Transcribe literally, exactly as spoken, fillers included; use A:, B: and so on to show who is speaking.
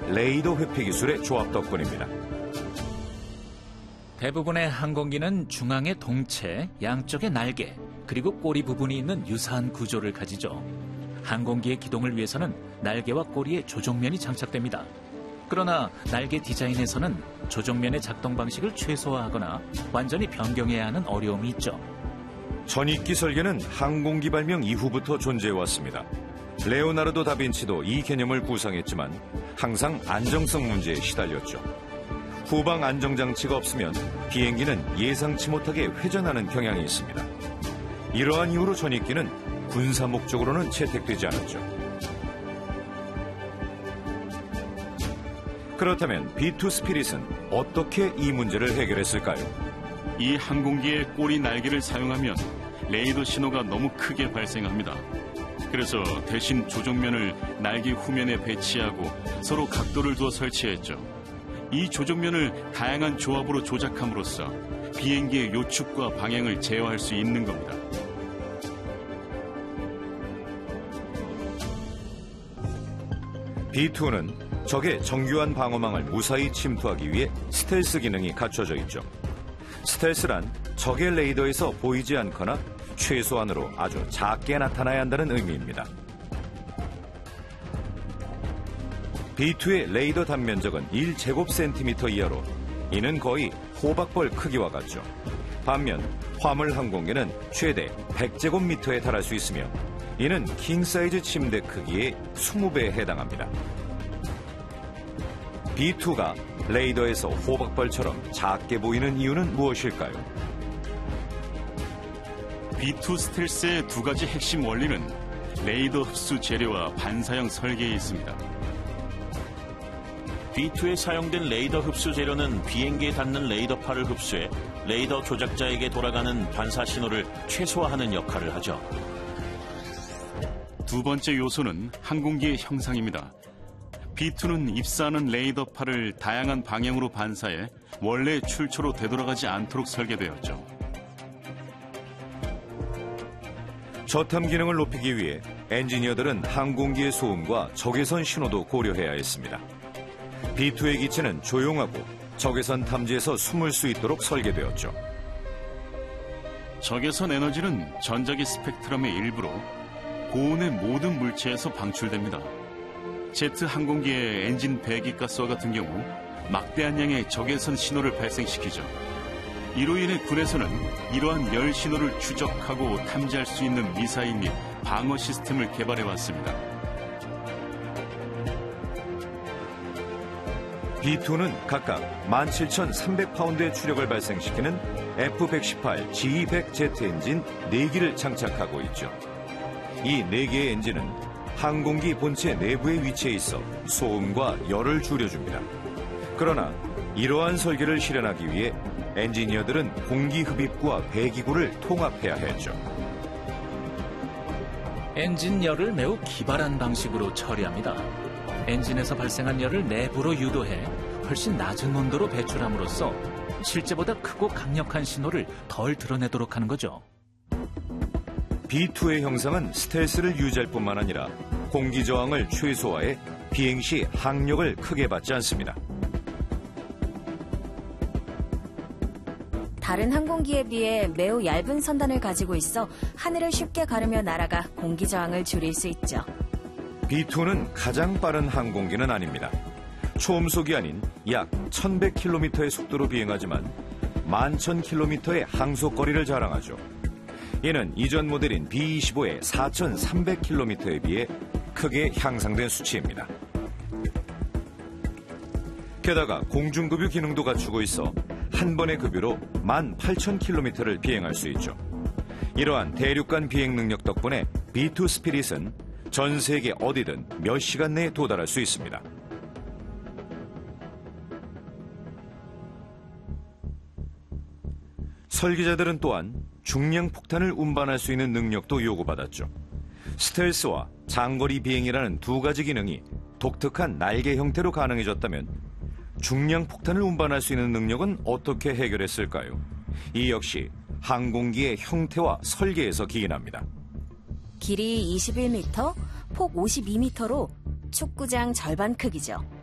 A: 레이더 회피 기술의 조합 덕분입니다.
B: 대부분의 항공기는 중앙에 동체, 양쪽에 날개, 그리고 꼬리 부분이 있는 유사한 구조를 가지죠. 항공기의 기동을 위해서는 날개와 꼬리에 조종면이 장착됩니다. 그러나 날개 디자인에서는 조종면의 작동 방식을 최소화하거나 완전히 변경해야 하는 어려움이 있죠.
A: 전익기 설계는 항공기 발명 이후부터 존재해왔습니다. 레오나르도 다빈치도 이 개념을 구상했지만 항상 안정성 문제에 시달렸죠. 후방 안정장치가 없으면 비행기는 예상치 못하게 회전하는 경향이 있습니다. 이러한 이유로 전익기는 군사 목적으로는 채택되지 않았죠. 그렇다면 비 투 스피릿은 어떻게 이 문제를 해결했을까요?
C: 이 항공기의 꼬리 날개를 사용하면 레이더 신호가 너무 크게 발생합니다. 그래서 대신 조종면을 날개 후면에 배치하고 서로 각도를 두어 설치했죠. 이 조종면을 다양한 조합으로 조작함으로써 비행기의 요축과 방향을 제어할 수 있는 겁니다.
A: 비 투는 적의 정교한 방어망을 무사히 침투하기 위해 스텔스 기능이 갖춰져 있죠. 스텔스란 적의 레이더에서 보이지 않거나 최소한으로 아주 작게 나타나야 한다는 의미입니다. 비 투의 레이더 단면적은 일 제곱센티미터 이하로 이는 거의 호박벌 크기와 같죠. 반면 화물 항공기는 최대 백 제곱미터에 달할 수 있으며 이는 킹사이즈 침대 크기의 이십 배에 해당합니다. 비 투가 레이더에서 호박벌처럼 작게 보이는 이유는 무엇일까요?
C: 비 투 스텔스의 두 가지 핵심 원리는 레이더 흡수 재료와 반사형 설계에 있습니다.
D: 비 투에 사용된 레이더 흡수 재료는 비행기에 닿는 레이더파를 흡수해 레이더 조작자에게 돌아가는 반사 신호를 최소화하는 역할을 하죠.
C: 두 번째 요소는 항공기의 형상입니다. 비 투는 입사하는 레이더파를 다양한 방향으로 반사해 원래 출처로 되돌아가지 않도록 설계되었죠.
A: 저탐 기능을 높이기 위해 엔지니어들은 항공기의 소음과 적외선 신호도 고려해야 했습니다. 비 투의 기체는 조용하고 적외선 탐지에서 숨을 수 있도록 설계되었죠.
C: 적외선 에너지는 전자기 스펙트럼의 일부로 고온의 모든 물체에서 방출됩니다. 제트 항공기의 엔진 배기가스와 같은 경우 막대한 양의 적외선 신호를 발생시키죠. 이로 인해 군에서는 이러한 열 신호를 추적하고 탐지할 수 있는 미사일 및 방어 시스템을 개발해왔습니다.
A: 비 투는 각각 만 칠천삼백 파운드의 추력을 발생시키는 에프 백십팔 지 백 제트 엔진 네 기를 장착하고 있죠. 이 네 개의 엔진은 항공기 본체 내부에 위치해 있어 소음과 열을 줄여줍니다. 그러나 이러한 설계를 실현하기 위해 엔지니어들은 공기 흡입구와 배기구를 통합해야 했죠.
B: 엔진 열을 매우 기발한 방식으로 처리합니다. 엔진에서 발생한 열을 내부로 유도해 훨씬 낮은 온도로 배출함으로써 실제보다 크고 강력한 신호를 덜 드러내도록 하는 거죠.
A: 비 투의 형상은 스텔스를 유지할 뿐만 아니라 공기 저항을 최소화해 비행 시 항력을 크게 받지 않습니다.
E: 다른 항공기에 비해 매우 얇은 선단을 가지고 있어 하늘을 쉽게 가르며 날아가 공기 저항을 줄일 수 있죠.
A: 비 투는 가장 빠른 항공기는 아닙니다. 초음속이 아닌 약 천백 킬로미터의 속도로 비행하지만 만 천 킬로미터의 항속거리를 자랑하죠. 이는 이전 모델인 비 이십오의 사천삼백 킬로미터에 비해 크게 향상된 수치입니다. 게다가 공중급유 기능도 갖추고 있어 한 번의 급유로 만 팔천 킬로미터를 비행할 수 있죠. 이러한 대륙간 비행 능력 덕분에 비 투 스피릿은 전 세계 어디든 몇 시간 내에 도달할 수 있습니다. 설계자들은 또한 중량 폭탄을 운반할 수 있는 능력도 요구받았죠. 스텔스와 장거리 비행이라는 두 가지 기능이 독특한 날개 형태로 가능해졌다면 중량 폭탄을 운반할 수 있는 능력은 어떻게 해결했을까요? 이 역시 항공기의 형태와 설계에서 기인합니다.
E: 길이 이십일 미터, 폭 오십이 미터로 축구장 절반 크기죠.